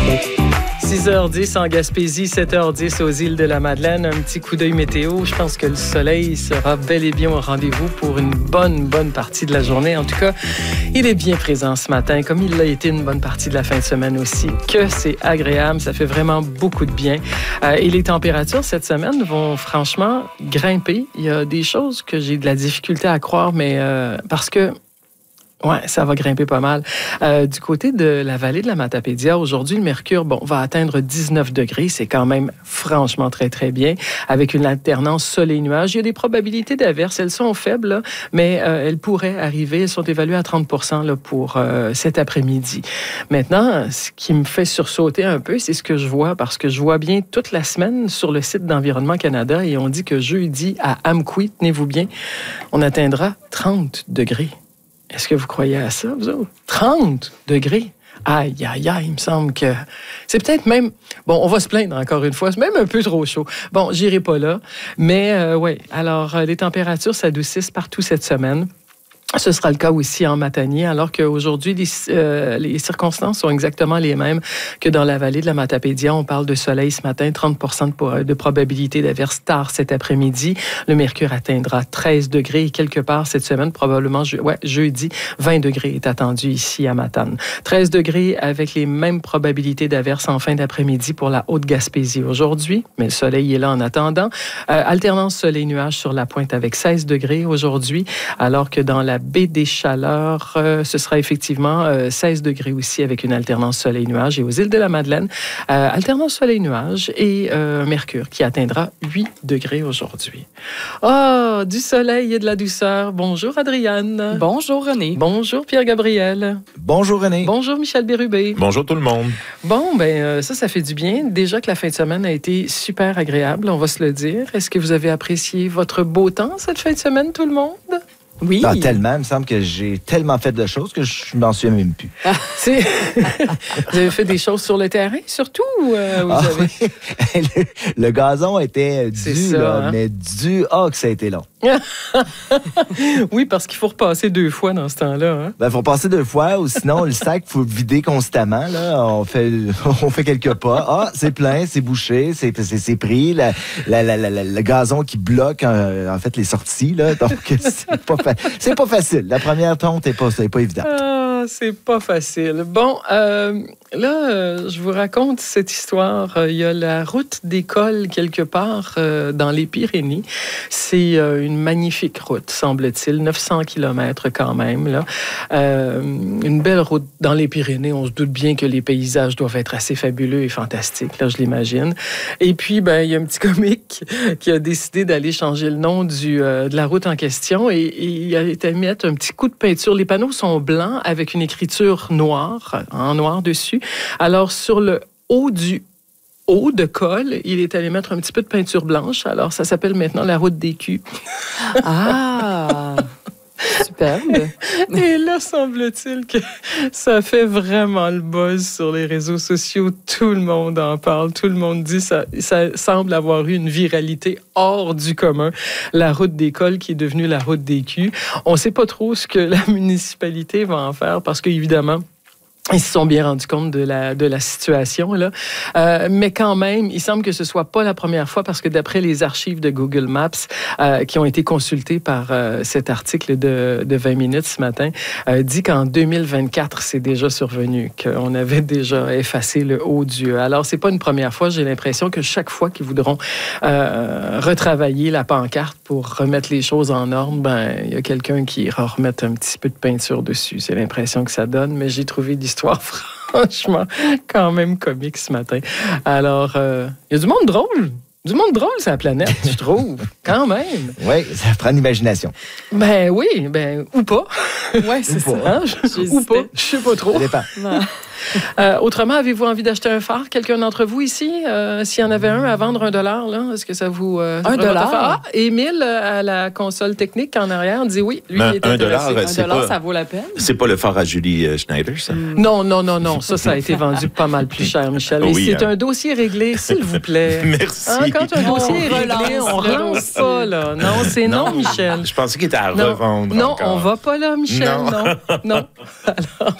6h10 en Gaspésie, 7h10 aux îles de la Madeleine. Un petit coup d'œil météo. Je pense que le soleil sera bel et bien au rendez-vous pour une bonne partie de la journée. En tout cas, il est bien présent ce matin, comme il l'a été une bonne partie de la fin de semaine aussi. Que c'est agréable, ça fait vraiment beaucoup de bien. Et les températures cette semaine vont franchement grimper. Il y a des choses que j'ai de la difficulté à croire, mais parce que ouais, ça va grimper pas mal. Du côté de la vallée de la Matapédia, aujourd'hui, le mercure va atteindre 19 degrés. C'est quand même franchement très bien, avec une alternance soleil-nuage. Il y a des probabilités d'averses. Elles sont faibles, là, mais elles pourraient arriver. Elles sont évaluées à 30% là, pour cet après-midi. Maintenant, ce qui me fait sursauter un peu, c'est ce que je vois, parce que je vois bien toute la semaine sur le site d'Environnement Canada et on dit que jeudi, à Amqui, tenez-vous bien, on atteindra 30 degrés. Est-ce que vous croyez à ça, vous autres? 30 degrés? Aïe, il me semble que c'est peut-être même... Bon, on va se plaindre encore une fois, c'est même un peu trop chaud. Bon, j'irai pas là, mais oui. Alors, les températures s'adoucissent partout cette semaine. Ce sera le cas aussi en Matanie, alors qu'aujourd'hui, les circonstances sont exactement les mêmes que dans la vallée de la Matapédia. On parle de soleil ce matin, 30% de probabilité d'averse tard cet après-midi. Le mercure atteindra 13 degrés et quelque part cette semaine, probablement jeudi, 20 degrés est attendu ici à Matane. 13 degrés avec les mêmes probabilités d'averse en fin d'après-midi pour la Haute-Gaspésie aujourd'hui, mais le soleil est là en attendant. Alternance soleil-nuage sur la pointe avec 16 degrés aujourd'hui, alors que dans la baie des Chaleurs, ce sera effectivement 16 degrés aussi avec une alternance soleil-nuage. Et aux îles de la Madeleine, alternance soleil-nuage et mercure qui atteindra 8 degrés aujourd'hui. Oh, du soleil et de la douceur. Bonjour Adriane. Bonjour René. Bonjour Pierre-Gabriel. Bonjour René. Bonjour Michel Bérubé. Bonjour tout le monde. Bon, ben ça fait du bien. Déjà que la fin de semaine a été super agréable, on va se le dire. Est-ce que vous avez apprécié votre beau temps cette fin de semaine, tout le monde? Oui. Ah, tellement, il me semble que j'ai tellement fait de choses que je m'en souviens même plus. Vous avez fait des choses sur le terrain, surtout? Vous avez... Oui. Le gazon était dû, ça, là, hein? mais dû, que ça a été long. Oui, parce qu'il faut repasser 2 fois dans ce temps-là. Hein? Faut passer 2 fois, ou sinon, le sac, il faut le vider constamment. Là. On fait quelques pas. Ah, c'est plein, c'est bouché, c'est pris. Le gazon qui bloque, en fait, les sorties. Là, donc, c'est pas facile. La première tonte n'est pas évidente. Ah, c'est pas facile. Bon, là, je vous raconte cette histoire. Il y a la route des cols quelque part dans les Pyrénées. C'est une magnifique route, semble-t-il. 900 km quand même. Là. Une belle route dans les Pyrénées. On se doute bien que les paysages doivent être assez fabuleux et fantastiques, là, je l'imagine. Et puis, il y a un petit comique qui a décidé d'aller changer le nom de la route en question et il a été mettre un petit coup de peinture. Les panneaux sont blancs avec une écriture noire, en noir dessus. Alors, sur le haut du haut de col, il est allé mettre un petit peu de peinture blanche. Alors, ça s'appelle maintenant la route des culs. Ah! Superbe. Et là, semble-t-il que ça fait vraiment le buzz sur les réseaux sociaux. Tout le monde en parle. Tout le monde dit ça semble avoir eu une viralité hors du commun. La route des cols qui est devenue la route des culs. On ne sait pas trop ce que la municipalité va en faire parce qu'évidemment, ils se sont bien rendus compte de la situation, là. Mais quand même, il semble que ce soit pas la première fois parce que d'après les archives de Google Maps qui ont été consultées par cet article de 20 minutes ce matin, dit qu'en 2024, c'est déjà survenu, qu'on avait déjà effacé le haut du... Alors, c'est pas une première fois. J'ai l'impression que chaque fois qu'ils voudront retravailler la pancarte pour remettre les choses en ordre, il y a quelqu'un qui ira remettre un petit peu de peinture dessus. C'est l'impression que ça donne, mais j'ai trouvé l'histoire franchement quand même comique ce matin. Alors, il y a du monde drôle. Du monde drôle, sur la planète, je trouve. Quand même. Oui, ça prend l'imagination. Ben oui, ou pas. Oui, c'est ça. Hein? Ou pas, je sais pas trop. Ça dépend. Autrement, avez-vous envie d'acheter un phare? Quelqu'un d'entre vous ici? S'il y en avait un à vendre $1, là, est-ce que ça vous... $1? Ah, Émile, à la console technique en arrière, dit oui. Lui, il est intéressé. $1, ça vaut la peine? C'est pas le phare à Julie Schneider, ça? Non. Ça a été vendu pas mal plus cher, Michel. Et c'est un dossier réglé, s'il vous plaît. Merci. Hein, quand un dossier est réglé, on relance pas, là. Non, c'est non, Michel. Je pensais qu'il était à revendre. Non, encore. on va pas là, Michel. Non. Alors...